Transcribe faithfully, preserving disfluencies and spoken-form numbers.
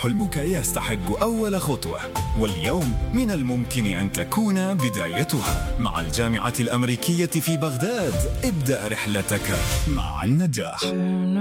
حلمك يستحق أول خطوة، واليوم من الممكن أن تكون بدايتها. مع الجامعة الأمريكية في بغداد ابدأ رحلتك مع النجاح.